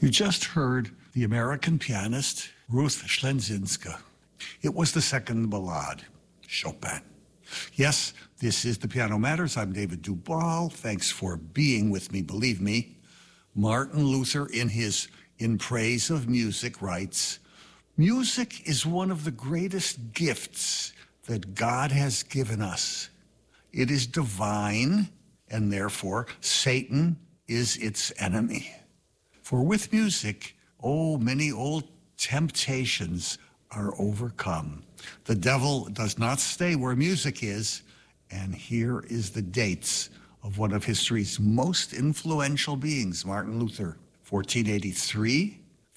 You just heard the American pianist Ruth Schlenzinska. It was the second ballade, Chopin. Yes, this is The Piano Matters. I'm David Duval. Thanks for being with me. Believe me, Martin Luther, in his In Praise of Music, writes, "Music is one of the greatest gifts that God has given us. It is divine, and therefore Satan is its enemy. For with music, many old temptations are overcome. The devil does not stay where music is." And here is the dates of one of history's most influential beings, Martin Luther, 1483,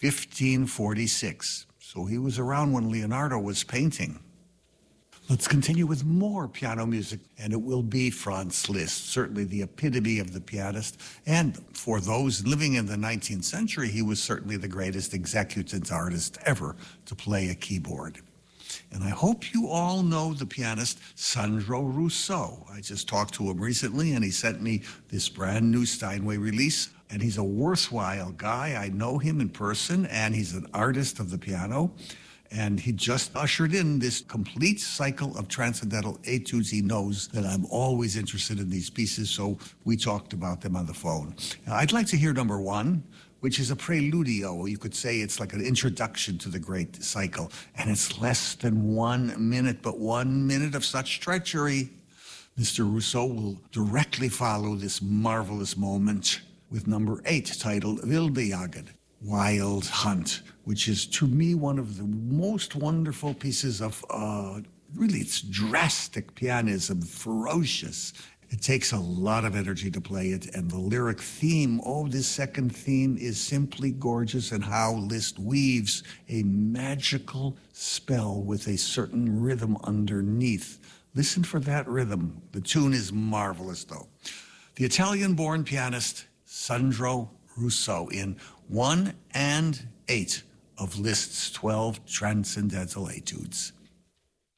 1546. So he was around when Leonardo was painting. Let's continue with more piano music, and it will be Franz Liszt, certainly the epitome of the pianist. And for those living in the 19th century, he was certainly the greatest executant artist ever to play a keyboard. And I hope you all know the pianist Sandro Rousseau. I just talked to him recently, and he sent me this brand new Steinway release. And he's a worthwhile guy. I know him in person, and he's an artist of the piano. And he just ushered in this complete cycle of transcendental etudes. He knows that I'm always interested in these pieces, so we talked about them on the phone. Now, I'd like to hear number one, which is a preludio. You could say it's like an introduction to the great cycle. And it's less than 1 minute, but 1 minute of such treachery. Mr. Rousseau will directly follow this marvelous moment with number 8, titled Wildejagd, Wild Hunt, which is, to me, one of the most wonderful pieces of, really, it's drastic pianism, ferocious. It takes a lot of energy to play it, and the lyric theme, this second theme is simply gorgeous, and how Liszt weaves a magical spell with a certain rhythm underneath. Listen for that rhythm. The tune is marvelous, though. The Italian-born pianist Sandro Rousseau in 1 and 8 of Liszt's 12 Transcendental Etudes.